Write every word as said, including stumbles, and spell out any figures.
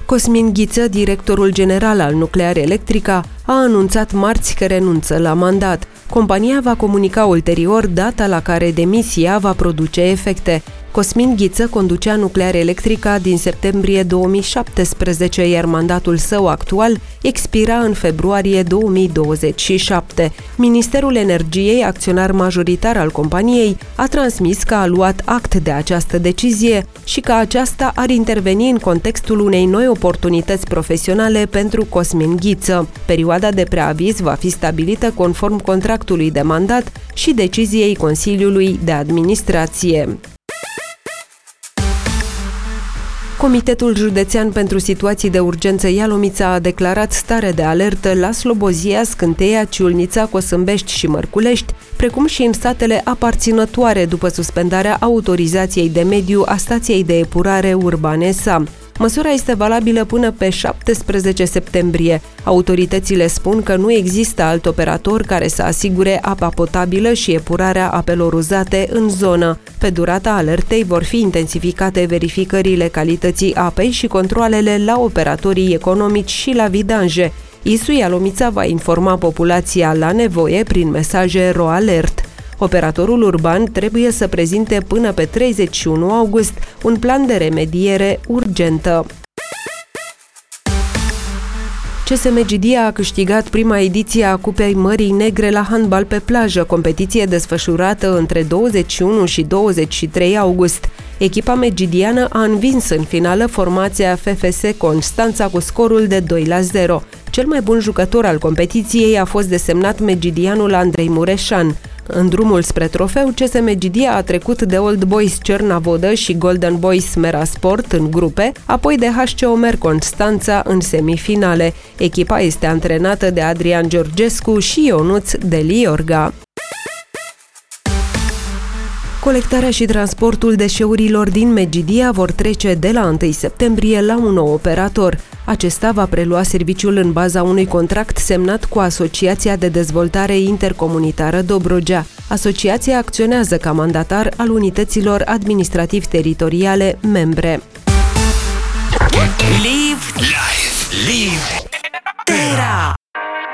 Cosmin Ghiță, directorul general al Nuclear Electrica, a anunțat marți că renunță la mandat. Compania va comunica ulterior data la care demisia va produce efecte. Cosmin Ghiță conducea Nuclear Electrica din septembrie două mii șaptesprezece, iar mandatul său actual expira în februarie două mii douăzeci și șapte. Ministerul Energiei, acționar majoritar al companiei, a transmis că a luat act de această decizie și că aceasta ar interveni în contextul unei noi oportunități profesionale pentru Cosmin Ghiță. Perioada de preaviz va fi stabilită conform contractului de mandat și deciziei Consiliului de Administrație. Comitetul Județean pentru Situații de Urgență Ialomița a declarat stare de alertă la Slobozia, Scânteia, Ciulnița, Cosâmbești și Mărculești, precum și în satele aparținătoare după suspendarea autorizației de mediu a stației de epurare Urbane Sam. Măsura este valabilă până pe șaptesprezece septembrie. Autoritățile spun că nu există alt operator care să asigure apa potabilă și epurarea apelor uzate în zonă. Pe durata alertei vor fi intensificate verificările calității apei și controalele la operatorii economici și la vidanje. I S U Ialomița va informa populația la nevoie prin mesaje RoAlert. Operatorul urban trebuie să prezinte până pe treizeci și unu august un plan de remediere urgentă. C S M Gidia a câștigat prima ediție a Cupei Mării Negre la handbal pe plajă, competiție desfășurată între douăzeci și unu și douăzeci și trei august. Echipa megidiană a învins în finală formația F F S Constanța cu scorul de doi la zero. Cel mai bun jucător al competiției a fost desemnat megidianul Andrei Mureșan. În drumul spre trofeu, C S M Gidia a trecut de Old Boys Cernavodă și Golden Boys Merasport în grupe, apoi de H C Omer Constanța în semifinale. Echipa este antrenată de Adrian Georgescu și Ionuț Deliorga. Colectarea și transportul deșeurilor din Megidia vor trece de la întâi septembrie la un nou operator. Acesta va prelua serviciul în baza unui contract semnat cu Asociația de Dezvoltare Intercomunitară Dobrogea. Asociația acționează ca mandatar al unităților administrativ-teritoriale membre. Live, live, live. Terra.